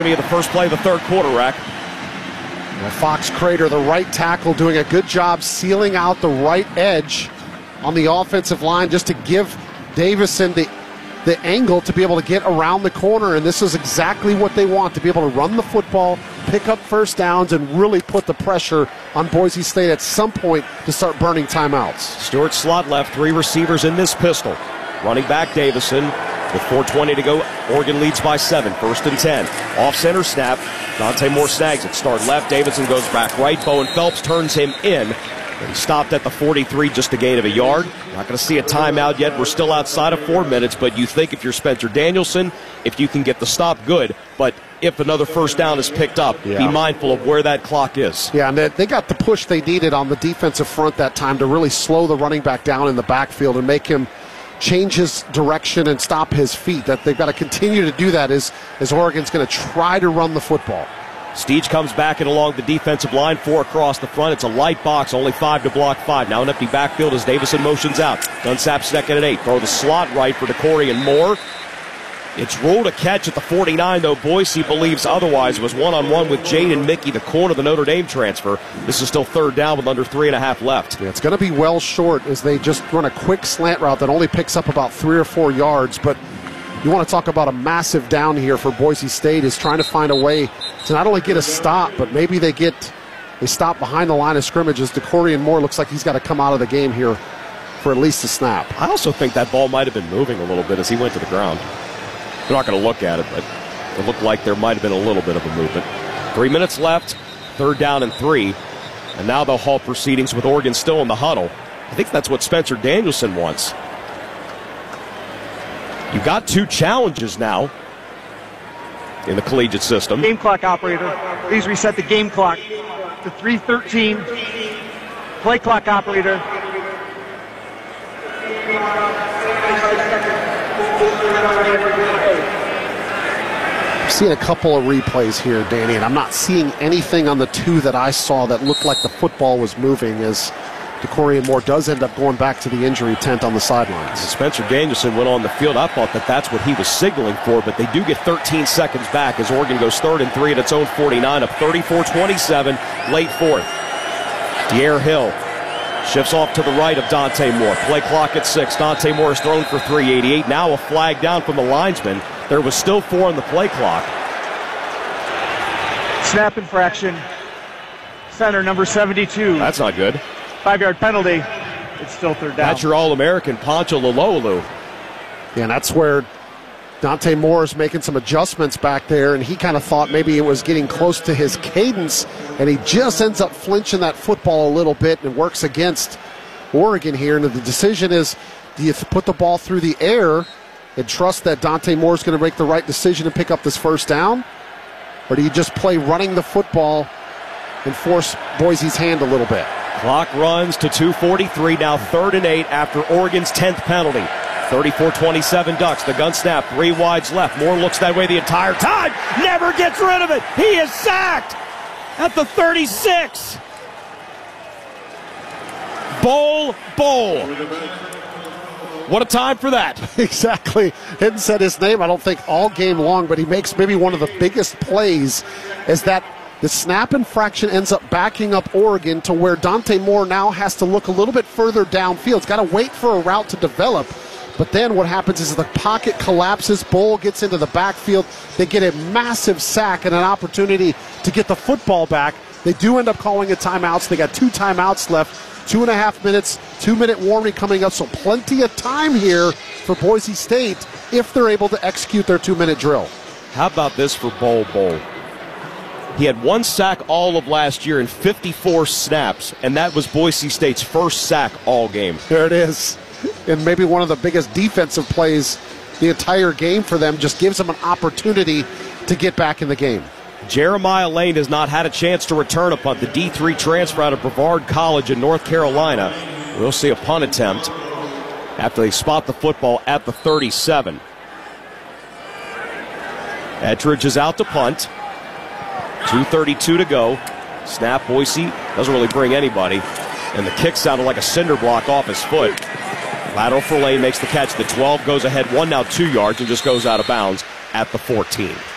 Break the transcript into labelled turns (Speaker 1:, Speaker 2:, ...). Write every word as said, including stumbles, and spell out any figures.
Speaker 1: Be the first play of the third quarter, Rack.
Speaker 2: Well, Fox Crater, the right tackle, doing a good job sealing out the right edge on the offensive line just to give Davison the, the angle to be able to get around the corner, and this is exactly what they want, to be able to run the football, pick up first downs, and really put the pressure on Boise State at some point to start burning timeouts.
Speaker 1: Stewart slot left, three receivers in this pistol. Running back Davison. With four twenty to go, Oregon leads by seven. First and ten. Off center snap. Dante Moore snags it. Start left. Davidson goes back right. Bowen Phelps turns him in. But he stopped at the forty-three, just a gain of a yard. Not going to see a timeout yet. We're still outside of four minutes. But you think if you're Spencer Danielson, if you can get the stop, good. But if another first down is picked up, yeah. be mindful of where that clock is.
Speaker 2: Yeah, and they got the push they needed on the defensive front that time to really slow the running back down in the backfield and make him change his direction and stop his feet. That they've got to continue to do that as, as Oregon's going to try to run the football.
Speaker 1: Steege comes back and along the defensive line, four across the front. It's a light box, only five to block five. Now an empty backfield as Davison motions out. Dunsap second and eight. Throw the slot right for DeCorian Moore. It's ruled a catch at the forty-nine, though Boise believes otherwise. It was one-on-one with Jaden Mickey, the corner of the Notre Dame transfer. This is still third down with under three and a half left.
Speaker 2: Yeah, it's going to be well short as they just run a quick slant route that only picks up about three or four yards. But you want to talk about a massive down here for Boise State, is trying to find a way to not only get a stop, but maybe they get a stop behind the line of scrimmage as DeCorian Moore looks like he's got to come out of the game here for at least a snap.
Speaker 1: I also think that ball might have been moving a little bit as he went to the ground. We're not going to look at it, but it looked like there might have been a little bit of a movement. Three minutes left, third down and three, and now they'll halt proceedings with Oregon still in the huddle. I think that's what Spencer Danielson wants. You've got two challenges now in the collegiate system.
Speaker 3: Game clock operator, please reset the game clock to three thirteen. Play clock operator.
Speaker 2: I'm seeing a couple of replays here, Danny, and I'm not seeing anything on the two that I saw that looked like the football was moving as DeCorian Moore does end up going back to the injury tent on the sidelines.
Speaker 1: Spencer Danielson went on the field. I thought that that's what he was signaling for, but they do get thirteen seconds back as Oregon goes third and three at its own forty-nine, up thirty-four twenty-seven, late fourth. De'Air Hill shifts off to the right of Dante Moore. Play clock at six. Dante Moore is thrown for three eighty-eight. Now a flag down from the linesman. There was still four on the play clock.
Speaker 3: Snap infraction. Center number seventy-two.
Speaker 1: That's not good.
Speaker 3: Five-yard penalty. It's still third down.
Speaker 1: That's your All-American, Poncho Lololu.
Speaker 2: Yeah, and that's where Dante Moore is making some adjustments back there, and he kind of thought maybe it was getting close to his cadence, and he just ends up flinching that football a little bit and works against Oregon here. And the decision is, do you put the ball through the air and trust that Dante Moore is going to make the right decision and pick up this first down, or do you just play running the football and force Boise's hand a little bit?
Speaker 1: Clock runs to two forty-three, now third and eight after Oregon's tenth penalty. thirty-four twenty-seven Ducks, the gun snap, three wides left. Moore looks that way the entire time, never gets rid of it. He is sacked at the thirty-six. Bowl, bowl. What a time for that.
Speaker 2: Exactly. Hadn't said his name, I don't think, all game long, but he makes maybe one of the biggest plays as that the snap infraction ends up backing up Oregon to where Dante Moore now has to look a little bit further downfield. He's got to wait for a route to develop. But then what happens is the pocket collapses, Bowl gets into the backfield, they get a massive sack and an opportunity to get the football back. They do end up calling a timeout, so they got two timeouts left, two and a half minutes, two-minute warning coming up, so plenty of time here for Boise State if they're able to execute their two-minute drill.
Speaker 1: How about this for Bowl Bowl? He had one sack all of last year in fifty-four snaps, and that was Boise State's first sack all game.
Speaker 2: There it is. And maybe one of the biggest defensive plays the entire game for them, just gives them an opportunity to get back in the game.
Speaker 1: Jeremiah Lane has not had a chance to return a punt. The D three transfer out of Brevard College in North Carolina. We'll see a punt attempt after they spot the football at the thirty-seven. Ettridge is out to punt. two thirty-two to go. Snap, Boise doesn't really bring anybody. And the kick sounded like a cinder block off his foot. Lateral for Lane, makes the catch. The twelve goes ahead one, now two yards, and just goes out of bounds at the fourteen.